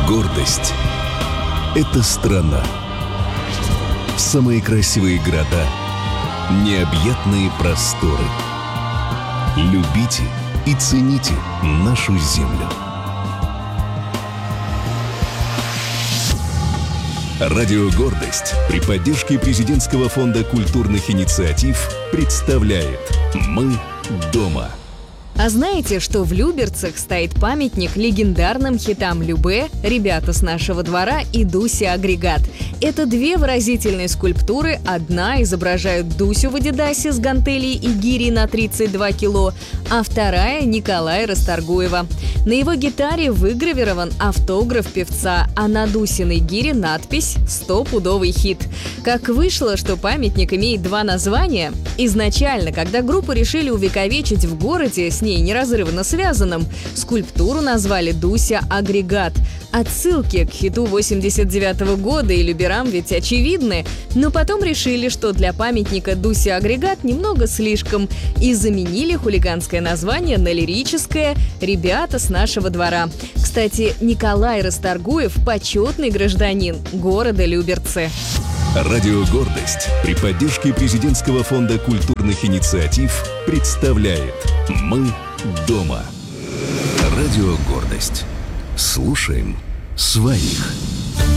Гордость — это страна. Самые красивые города, необъятные просторы. Любите и цените нашу землю. Радио «Гордость» при поддержке Президентского фонда культурных инициатив представляет «Мы дома». А знаете, что в Люберцах стоит памятник легендарным хитам Любэ, «Ребята с нашего двора» и «Дуся Агрегат». Это две выразительные скульптуры. Одна изображает Дусю в адидасе с гантелей и гирей на 32 кило, а вторая — Николая Расторгуева. На его гитаре выгравирован автограф певца, а на Дусиной гире надпись «100-пудовый хит». Как вышло, что памятник имеет два названия? Изначально, когда группу решили увековечить в городе с ней неразрывно связанным, скульптуру назвали «Дуся Агрегат». Отсылки к хиту 89-го года и люберам ведь очевидны, но потом решили, что для памятника «Дуся Агрегат» немного слишком, и заменили хулиганское название на лирическое «Ребята с нашего двора». Кстати, Николай Расторгуев – почетный гражданин города Люберцы. Радио «Гордость» при поддержке Президентского фонда культурных инициатив представляет «Мы дома». Радио «Гордость». Слушаем своих.